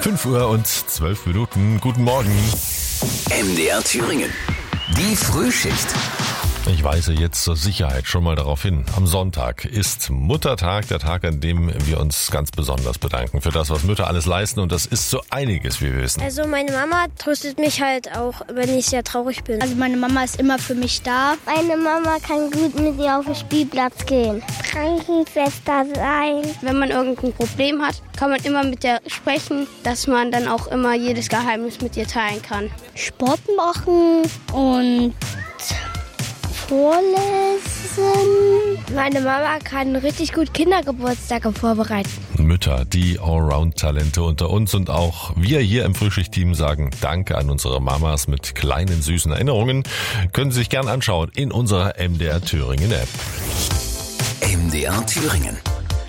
5:12 Guten Morgen. MDR Thüringen. Die Frühschicht. Ich weise jetzt zur Sicherheit schon mal darauf hin. Am Sonntag ist Muttertag, der Tag, an dem wir uns ganz besonders bedanken für das, was Mütter alles leisten. Und das ist so einiges, wie wir wissen. Also meine Mama tröstet mich halt auch, wenn ich sehr traurig bin. Also meine Mama ist immer für mich da. Meine Mama kann gut mit mir auf den Spielplatz gehen. Krankenschwester sein. Wenn man irgendein Problem hat, kann man immer mit der sprechen, dass man dann auch immer jedes Geheimnis mit ihr teilen kann. Sport machen und vorlesen. Meine Mama kann richtig gut Kindergeburtstage vorbereiten. Mütter, die Allround-Talente unter uns, und auch wir hier im Frühschicht-Team sagen Danke an unsere Mamas mit kleinen süßen Erinnerungen. Können Sie sich gern anschauen in unserer MDR Thüringen App. MDR Thüringen.